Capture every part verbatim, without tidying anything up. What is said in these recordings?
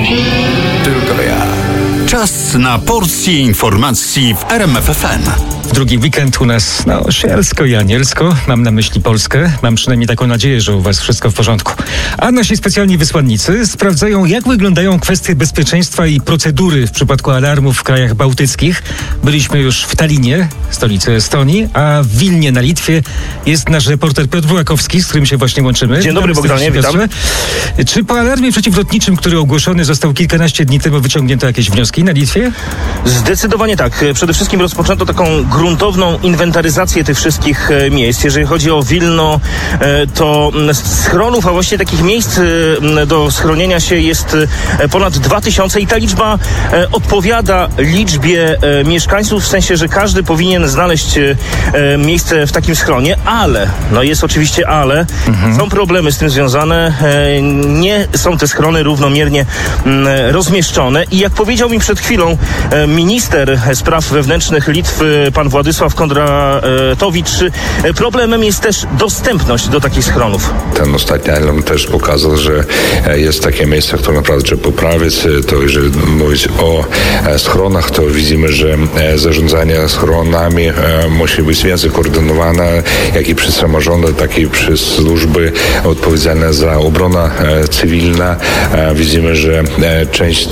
Tylko ja. Czas na porcję informacji w R M F F M. W drugi weekend u nas, no, sielsko i anielsko. Mam na myśli Polskę. Mam przynajmniej taką nadzieję, że u was wszystko w porządku. A nasi specjalni wysłannicy sprawdzają, jak wyglądają kwestie bezpieczeństwa i procedury w przypadku alarmów w krajach bałtyckich. Byliśmy już w Tallinie, stolicy Estonii, a w Wilnie na Litwie jest nasz reporter Piotr Bułakowski, z którym się właśnie łączymy. Dzień dobry, Bogdanie, witam. Czy po alarmie przeciwlotniczym, który ogłoszony został kilkanaście dni temu, wyciągnięto jakieś wnioski na Litwie? Zdecydowanie tak. Przede wszystkim rozpoczęto taką gruntowną inwentaryzację tych wszystkich miejsc. Jeżeli chodzi o Wilno, to schronów, a właściwie takich miejsc do schronienia się jest ponad dwa tysiące i ta liczba odpowiada liczbie mieszkańców, w sensie, że każdy powinien znaleźć miejsce w takim schronie, ale, no jest oczywiście ale, mhm. są problemy z tym związane, nie są te schrony równomiernie rozmieszczone i jak powiedział mi przed chwilą minister spraw wewnętrznych Litwy, pan Władysław Kondratowicz, problemem jest też dostępność do takich schronów. Ten ostatni alarm też pokazał, że jest takie miejsce, które naprawdę trzeba poprawić. To jeżeli mówić o schronach, to widzimy, że zarządzanie schronami musi być więcej koordynowane, jak i przez samorządy, tak i przez służby odpowiedzialne za obronę cywilną. Widzimy, że część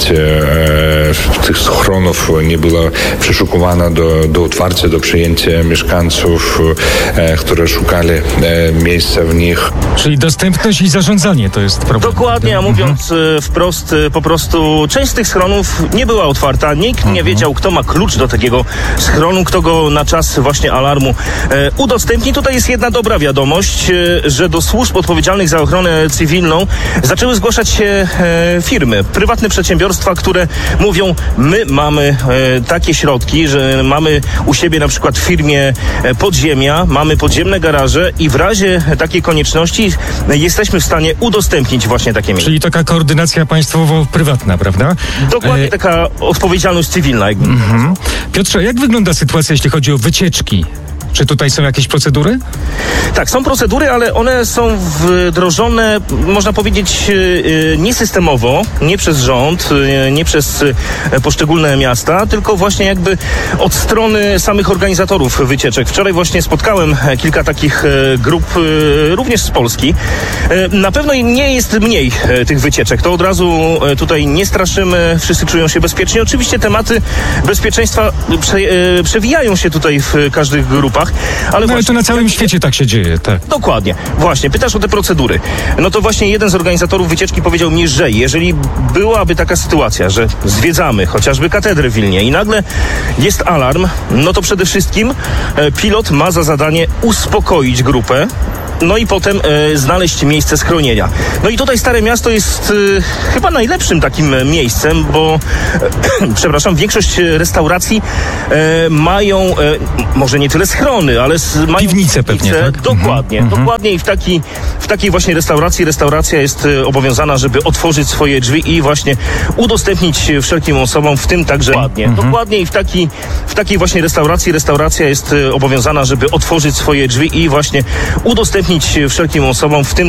tych schronów nie była przeszukowana do, do otwarcia, do przyjęcia mieszkańców, e, które szukali e, miejsca w nich. Czyli dostępność i zarządzanie to jest problem. Dokładnie, a mówiąc mhm. wprost, po prostu część z tych schronów nie była otwarta. Nikt mhm. nie wiedział, kto ma klucz do takiego schronu, kto go na czas właśnie alarmu e, udostępni. Tutaj jest jedna dobra wiadomość, e, że do służb odpowiedzialnych za ochronę cywilną zaczęły zgłaszać się e, firmy, prywatne przedsiębiorstwa, które mówią, my mamy e, takie środki, że mamy u siebie na przykład w firmie podziemia, mamy podziemne garaże i w razie takiej konieczności jesteśmy w stanie udostępnić właśnie takie miejsca. Czyli taka koordynacja państwowo-prywatna, prawda? Dokładnie, e... taka odpowiedzialność cywilna. Jakby. Mhm. Piotrze, jak wygląda sytuacja, jeśli chodzi o wycieczki? Czy tutaj są jakieś procedury? Tak, są procedury, ale one są wdrożone, można powiedzieć, niesystemowo, nie przez rząd, nie przez poszczególne miasta, tylko właśnie jakby od strony samych organizatorów wycieczek. Wczoraj właśnie spotkałem kilka takich grup, również z Polski. Na pewno nie jest mniej tych wycieczek. To od razu tutaj nie straszymy, wszyscy czują się bezpiecznie. Oczywiście tematy bezpieczeństwa prze, przewijają się tutaj w każdych grupach. Ale, no, ale to na całym świecie tak się dzieje, tak. Dokładnie. Właśnie, pytasz o te procedury. No to właśnie jeden z organizatorów wycieczki powiedział mi, że jeżeli byłaby taka sytuacja, że zwiedzamy chociażby katedrę w Wilnie i nagle jest alarm, no to przede wszystkim e, pilot ma za zadanie uspokoić grupę, no i potem e, znaleźć miejsce schronienia. No i tutaj Stare Miasto jest e, chyba najlepszym takim miejscem, bo e, przepraszam, większość restauracji e, mają e, może nie tyle schrony, ale s, mają piwnice pewnie, tak? Dokładnie, mhm. dokładnie i w, taki, w takiej właśnie restauracji restauracja jest e, obowiązana, żeby otworzyć swoje drzwi i właśnie udostępnić wszelkim osobom, w tym także dokładnie, mhm. dokładnie i w, taki, w takiej właśnie restauracji restauracja jest e, obowiązana, żeby otworzyć swoje drzwi i właśnie udostępnić wszelkim osobom, w tym